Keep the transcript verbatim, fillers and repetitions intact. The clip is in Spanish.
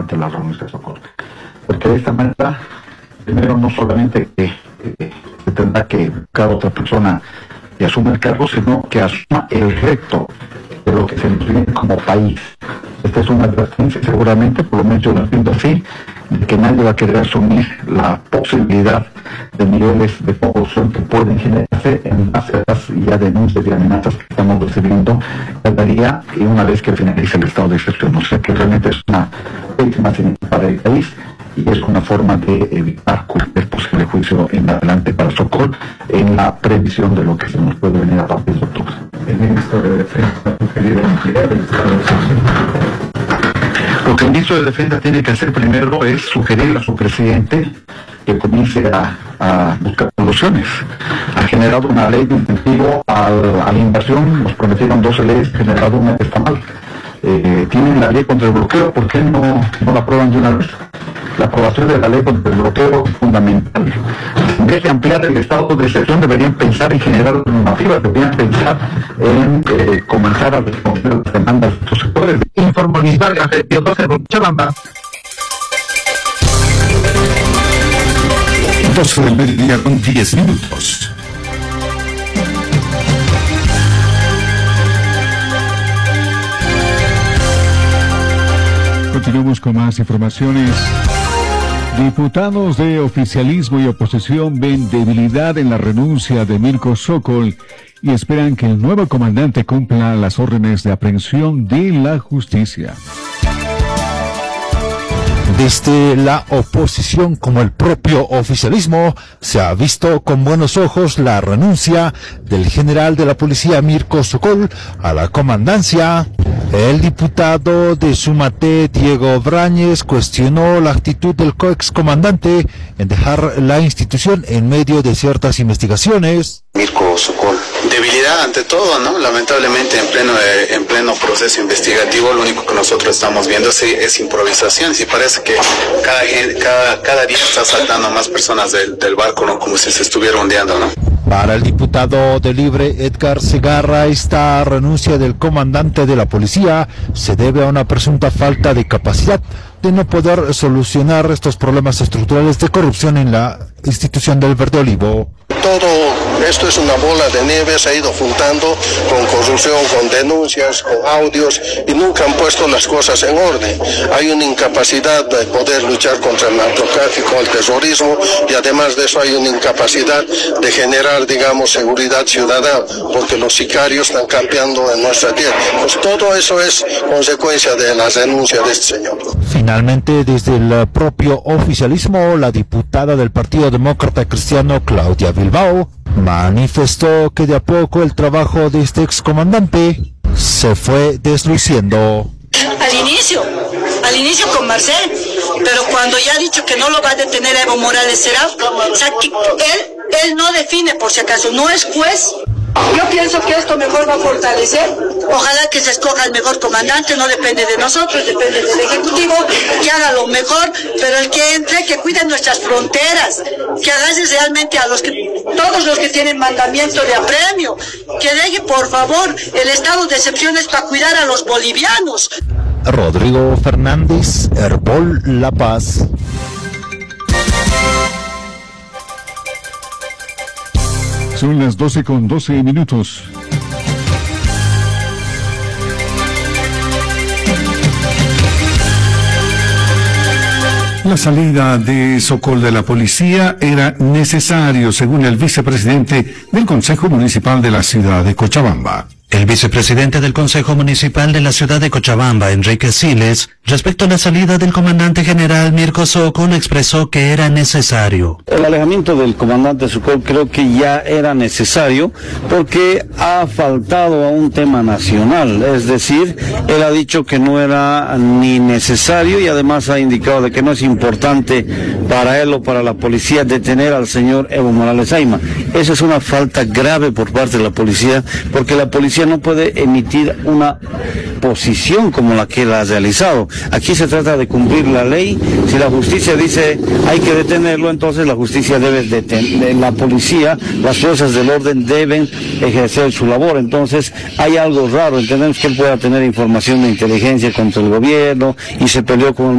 parte de la renuncia de Sokol. Porque de esta manera, primero, no solamente que eh, se tendrá que buscar otra persona que asuma el cargo, sino que asuma el reto de lo que se nos viene como país. Esta es una advertencia, seguramente, por lo menos yo lo entiendo así, de que nadie va a querer asumir la posibilidad de niveles de corrupción que pueden generarse en base a las ya denuncias y amenazas que estamos recibiendo cada día y una vez que finalice el estado de excepción. O sea que realmente es una víctima para el país y es una forma de evitar cualquier posible juicio en adelante para Sokol en la previsión de lo que se nos puede venir a partir de octubre. El ministro de Defensa ha sugerido ampliar el estado de excepción. Lo que el ministro de Defensa tiene que hacer primero es sugerir a su presidente que comience a, a buscar soluciones. Ha generado una ley de incentivo a, a la inversión, nos prometieron doce leyes, ha generado una que está mal. Eh, tienen la ley contra el bloqueo, ¿por qué no, no la aprueban de una vez? La aprobación de la ley contra el bloqueo es fundamental. En vez de ampliar el estado de excepción, deberían pensar en generar normativas, deberían pensar en eh, comenzar a responder las demandas de estos sectores. Informó Luis Vargas de Teodoro de Cochabamba. doce del mediodía con diez minutos. Continuamos con más informaciones. Diputados de oficialismo y oposición ven debilidad en la renuncia de Mirko Sokol y esperan que el nuevo comandante cumpla las órdenes de aprehensión de la justicia. Desde la oposición como el propio oficialismo, se ha visto con buenos ojos la renuncia del general de la policía Mirko Sokol a la comandancia. El diputado de Sumate, Diego Brañez, cuestionó la actitud del excomandante en dejar la institución en medio de ciertas investigaciones. Mirko Sokol, debilidad ante todo, ¿no? Lamentablemente en pleno eh, en pleno proceso investigativo lo único que nosotros estamos viendo es, es improvisación. Y parece que cada, cada, cada día está saltando más personas del, del barco, ¿no? Como si se estuviera hundiendo, ¿no? Para el diputado de Libre, Edgar Segarra, esta renuncia del comandante de la policía se debe a una presunta falta de capacidad de no poder solucionar estos problemas estructurales de corrupción en la institución del Verde Olivo. Todo esto es una bola de nieve, se ha ido juntando con corrupción, con denuncias, con audios y nunca han puesto las cosas en orden. Hay una incapacidad de poder luchar contra el narcotráfico, el terrorismo y además de eso hay una incapacidad de generar, digamos, seguridad ciudadana porque los sicarios están campeando en nuestra tierra. Pues todo eso es consecuencia de la renuncia de este señor. Finalmente, desde el propio oficialismo, la diputada del Partido Demócrata Cristiano, Claudia Bilbao, manifestó que de a poco el trabajo de este excomandante se fue desluciendo. Al inicio, al inicio con Marcel, pero cuando ya ha dicho que no lo va a detener a Evo Morales será, o sea, que él, él no define por si acaso, no es juez. Yo pienso que esto mejor va a fortalecer. Ojalá que se escoja el mejor comandante, no depende de nosotros, depende del Ejecutivo, que haga lo mejor, pero el que entre, que cuide nuestras fronteras, que agarre realmente a los que, todos los que tienen mandamiento de apremio, que deje por favor el estado de excepción es para cuidar a los bolivianos. Rodrigo Fernández, Herbol La Paz. Son las doce con doce minutos. La salida de Sokol de la policía era necesario, según el vicepresidente del Consejo Municipal de la ciudad de Cochabamba. El vicepresidente del Consejo Municipal de la ciudad de Cochabamba, Enrique Siles, respecto a la salida del comandante general Mirko Sokol, expresó que era necesario. El alejamiento del comandante Sokol creo que ya era necesario porque ha faltado a un tema nacional, es decir, él ha dicho que no era ni necesario y además ha indicado de que no es importante para él o para la policía detener al señor Evo Morales Ayma. Esa es una falta grave por parte de la policía, porque la policía no puede emitir una posición como la que él ha realizado. Aquí se trata de cumplir la ley. Si la justicia dice hay que detenerlo, entonces la justicia debe detener, la policía, las fuerzas del orden deben ejercer su labor. Entonces hay algo raro. Entendemos que él pueda tener información de inteligencia contra el gobierno y se peleó con